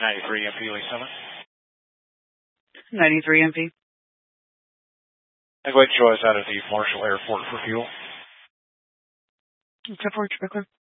93 MP, Lee Summit. 93 MP. And go ahead and show us out of the Marshall Airport for fuel. Except for Trickler.